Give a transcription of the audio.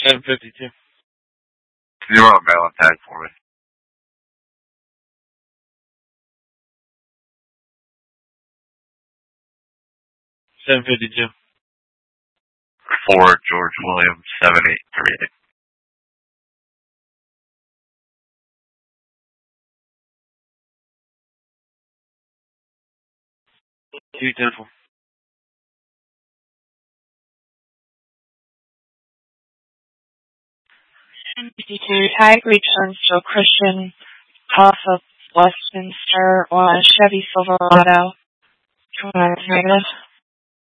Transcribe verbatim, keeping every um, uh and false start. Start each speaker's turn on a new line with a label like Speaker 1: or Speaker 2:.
Speaker 1: Seven fifty-two.
Speaker 2: You want a mail and tag for me?
Speaker 1: Seven fifty-two.
Speaker 2: For George Williams, seven eight three eight.
Speaker 1: Two ten four.
Speaker 3: ten fifty-two, tag returns to a Christian off of Westminster on a Chevy Silverado. Two negative.